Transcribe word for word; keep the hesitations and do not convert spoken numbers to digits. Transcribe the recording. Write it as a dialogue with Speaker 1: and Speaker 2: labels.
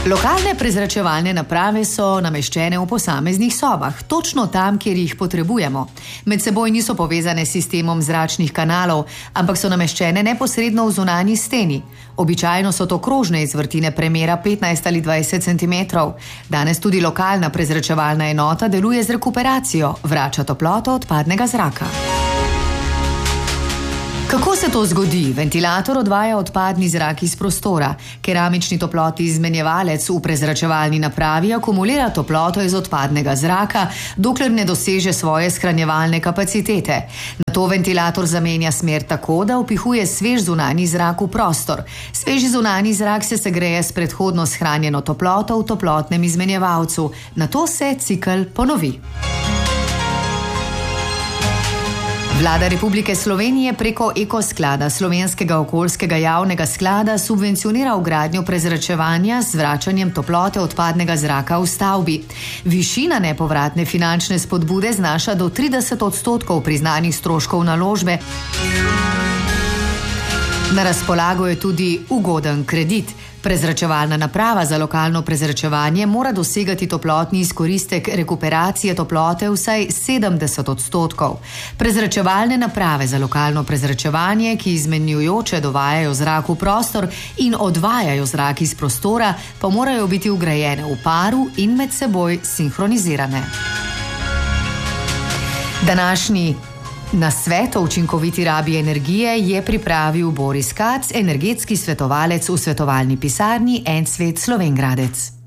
Speaker 1: Lokalne prezračevalne naprave so nameščene v posameznih sobah, točno tam, kjer jih potrebujemo. Med seboj niso povezane s sistemom zračnih kanalov, ampak so nameščene neposredno v zunanji steni. Običajno so to krožne izvrtine premera petnajst ali dvajset centimetrov. Danes tudi lokalna prezračevalna enota deluje z rekuperacijo, vrača toploto odpadnega zraka. Kako se to zgodi? Ventilator odvaja odpadni zrak iz prostora. Keramični toplotni izmenjevalec v prezračevalni napravi akumulira toploto iz odpadnega zraka, dokler ne doseže svoje shranjevalne kapacitete. Nato ventilator zamenja smer tako, da vpihuje svež zunanji zrak v prostor. Sveži zunanji zrak se segreje s predhodno shranjeno toploto v toplotnem izmenjevalcu. Nato se cikel ponovi. Vlada Republike Slovenije preko Eko sklada, Slovenskega okoljskega javnega sklada, subvencionira vgradnjo prezračevanja z vračanjem toplote odpadnega zraka v stavbi. Višina nepovratne finančne spodbude znaša do trideset odstotkov priznanih stroškov naložbe. Na razpolago je tudi ugoden kredit. Prezračevalna naprava za lokalno prezračevanje mora dosegati toplotni izkoristek rekuperacije toplote vsaj sedemdeset odstotkov. Prezračevalne naprave za lokalno prezračevanje, ki izmenjujoče dovajajo zrak v prostor in odvajajo zrak iz prostora, pa morajo biti vgrajene v paru in med seboj sinhronizirane. Današnji nasvet o učinkoviti rabi energije je pripravil Boris Kac, energetski svetovalec v svetovalni pisarni En Svet Slovenj Gradec.